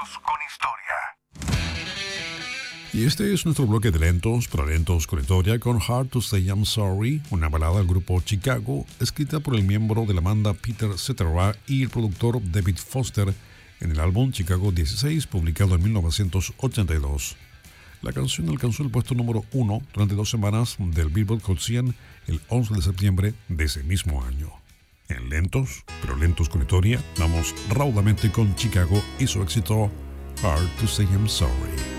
con historia. Y este es nuestro bloque de lentos, pero lentos con historia, con Hard to Say I'm Sorry, una balada del grupo Chicago, escrita por el miembro de la banda Peter Cetera y el productor David Foster en el álbum Chicago 16, publicado en 1982. La canción alcanzó el puesto número 1 durante 2 semanas del Billboard Hot 100 el 11 de septiembre de ese mismo año. En lentos, pero lentos con historia, vamos raudamente con Chicago y su éxito Hard to Say I'm Sorry.